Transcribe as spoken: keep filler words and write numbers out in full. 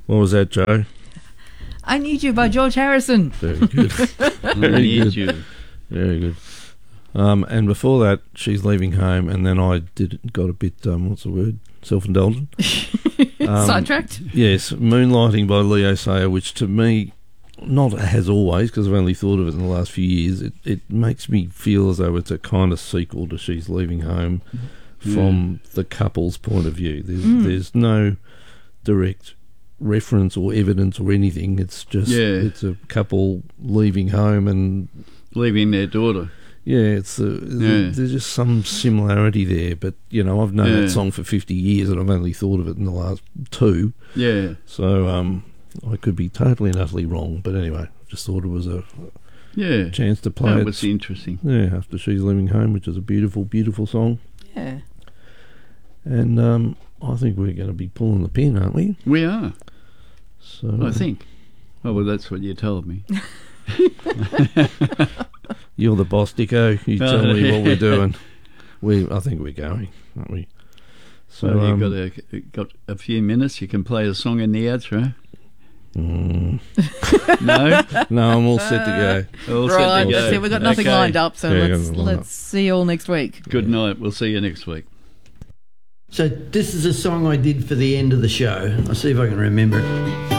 What was that, Joe? I Need You by George Harrison. Very good. Very I Need good. You. Very good. Um, and before that, She's Leaving Home, and then I did got a bit, um, what's the word, self-indulgent. um, Sidetracked? Yes, Moonlighting by Leo Sayer, which to me, not as always, because I've only thought of it in the last few years, it, it makes me feel as though it's a kind of sequel to She's Leaving Home from Mm. the couple's point of view. There's, Mm. there's no direct reference or evidence or anything. It's just, Yeah. it's a couple leaving home and... Leaving their daughter. Yeah, it's a, Yeah. there's just some similarity there, but you know, I've known Yeah. that song for fifty years, and I've only thought of it in the last two. Yeah. So um, I could be totally and utterly wrong, but anyway, I just thought it was a Yeah. chance to play That it. was interesting. Yeah, after She's Leaving Home, which is a beautiful, beautiful song, Yeah. and um, I think we're going to be pulling the pin, aren't we? We are, So I think. Oh, well, that's what you told me. you're the boss, Dicko. You Oh, tell me what yeah. we're doing. We, I think we're going, aren't we? So So you've um, got a, got a few minutes. You can play a song in the outro. mm, No? no, I'm all set to go. All set to Right, go. that's it. We've got nothing Okay. lined up, so Yeah, let's got nothing lined let's see you all next week. Good night. We'll see you next week. So this is a song I did for the end of the show. I'll see if I can remember it.